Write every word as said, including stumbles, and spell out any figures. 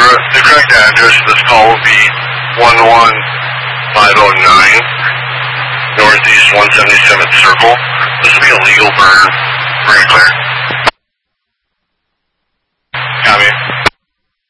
the correct address for this call will be one one five oh nine Northeast one seventy-seventh Circle. This will be a legal burn. We're going to clear.